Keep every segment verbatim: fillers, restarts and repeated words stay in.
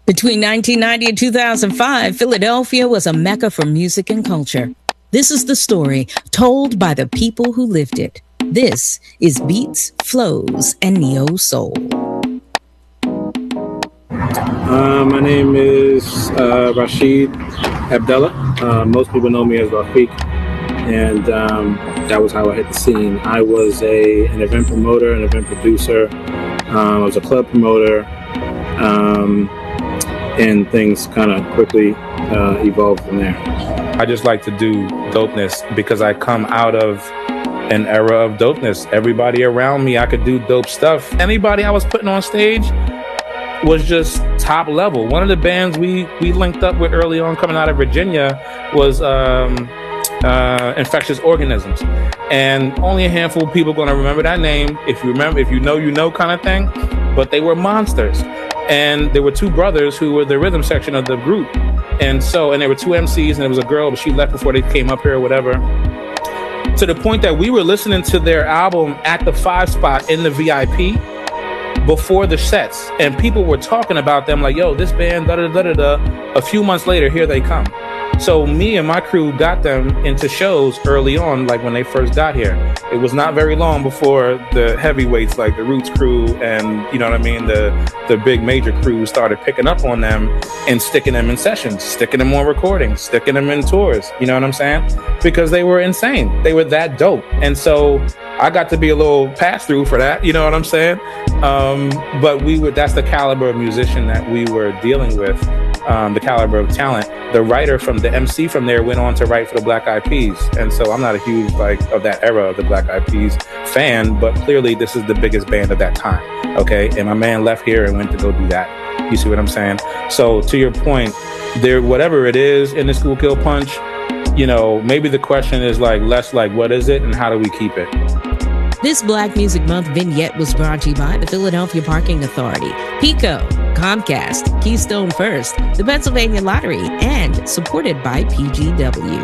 Between nineteen ninety and two thousand five, Philadelphia was a mecca for music and culture. This is the story told by the people who lived it. This is Beats, Flows, and Neo Soul. Uh, my name is uh, Rashid Abdullah. Uh, most people know me as Rafiq, and um, that was how I hit the scene. I was a an event promoter, an event producer. Um, I was a club promoter, um, and things kind of quickly uh, evolved from there. I just like to do dopeness because I come out of an era of dopeness. Everybody around me, I could do dope stuff. Anybody I was putting on stage was just top level. One of the bands we we linked up with early on coming out of Virginia was um, uh, Infectious Organisms, and only a handful of people are going to remember that name. If you remember, if you know, you know, kind of thing. But they were monsters, and there were two brothers who were the rhythm section of the group, and so and there were two M Cs, and there was a girl, but she left before they came up here or whatever. To the point that we were listening to their album at the Five Spot in the V I P before the sets, and people were talking about them like, yo, this band, da da da da da. A few months later, here they come. So me and my crew got them into shows early on, like when they first got here. It was not very long before the heavyweights like the Roots crew and, you know what I mean, the the big major crews started picking up on them and sticking them in sessions, sticking them on recordings, sticking them in tours, you know what I'm saying? Because they were insane. They were that dope. And so I got to be a little pass-through for that, you know what I'm saying? Um, but we were, that's the caliber of musician that we were dealing with, um, the caliber of talent. The writer from the M C from there went on to write for the Black Eyed Peas. And so I'm not a huge, like, of that era of the Black Eyed Peas fan, but clearly this is the biggest band of that time, okay? And my man left here and went to go do that. You see what I'm saying? So to your point, there, whatever it is in the Schuylkill Punch, you know, maybe the question is like less like what is it and how do we keep it? This Black Music Month vignette was brought to you by the Philadelphia Parking Authority, PECO, Comcast, Keystone First, the Pennsylvania Lottery, and supported by P G W.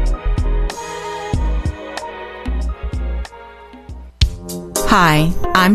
Hi, I'm